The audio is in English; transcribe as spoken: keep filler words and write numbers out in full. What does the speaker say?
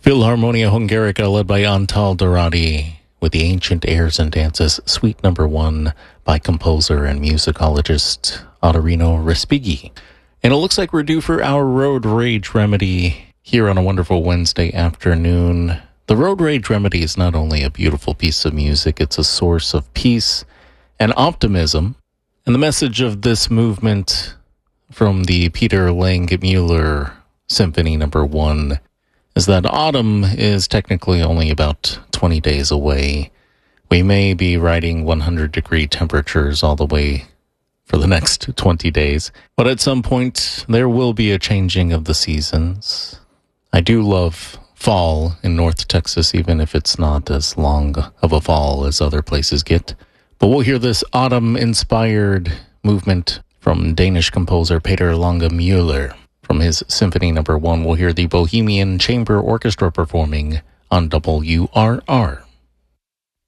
Philharmonia Hungarica, led by Antal Dorati, with the Ancient Airs and Dances, Suite Number One, by composer and musicologist Ottorino Respighi. And it looks like we're due for our Road Rage Remedy here on a wonderful Wednesday afternoon. The Road Rage Remedy is not only a beautiful piece of music, it's a source of peace and optimism. And the message of this movement from the Peter Langmuir Symphony Number One is that autumn is technically only about twenty days away. We may be riding one hundred degree temperatures all the way for the next twenty days, but at some point there will be a changing of the seasons. I do love fall in North Texas, even if it's not as long of a fall as other places get. But we'll hear this autumn-inspired movement from Danish composer Peter Langmuir. From his Symphony Number One, we'll hear the Bohemian Chamber Orchestra performing on W R R.